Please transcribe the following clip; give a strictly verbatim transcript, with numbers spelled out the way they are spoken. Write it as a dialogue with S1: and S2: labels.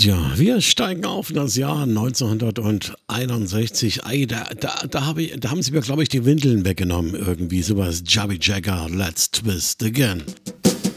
S1: Ja, wir steigen auf in das Jahr neunzehnhunderteinundsechzig. Ei, da, da, da, hab ich, da haben sie mir, glaube ich, die Windeln weggenommen irgendwie. Sowas. Jabby Jagger, Let's Twist Again.